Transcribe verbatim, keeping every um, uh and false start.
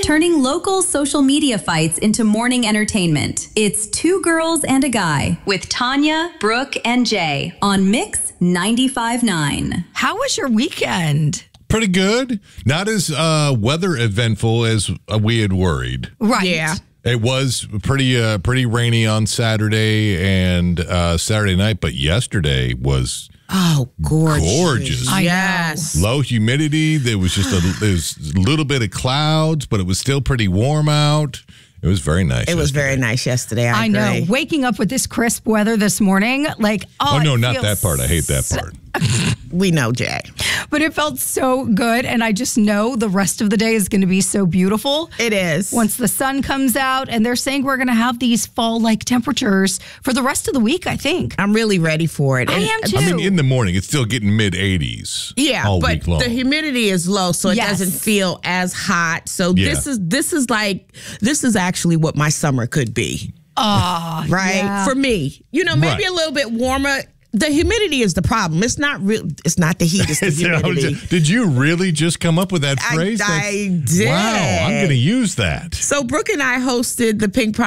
turning local social media fights into morning entertainment. It's Two Girls and a Guy with Tanya, Brooke, and Jay on Mix ninety-five point nine. How was your weekend? Pretty good. Not as uh, weather eventful as uh, we had worried. Right. Yeah. It was pretty uh, pretty rainy on Saturday and uh, Saturday night, but yesterday was Oh, gorgeous. gorgeous. I Yes. Low humidity. There was just a, there was a little bit of clouds, but it was still pretty warm out. It was very nice. It was yesterday. very nice yesterday. I, I know. agree. Waking up with this crisp weather this morning, like, oh, Oh, no, it not feels that part. I hate that so- part. We know, Jay. But it felt so good, and I just know the rest of the day is going to be so beautiful. It is. Once the sun comes out, and they're saying we're going to have these fall-like temperatures for the rest of the week, I think. I'm really ready for it. I And- am too. I mean, in the morning, it's still getting mid eighties. Yeah, all but week long. the humidity is low, so it Yes. doesn't feel as hot. So Yeah. this is this is like this is actually what my summer could be, Oh, right? yeah. For me, you know, maybe Right. a little bit warmer. The humidity is the problem. It's not real. It's not the heat. It's the humidity. Did you really just come up with that I- phrase? I That's- did. Wow, I'm going to use that. So Brooke and I hosted the Pink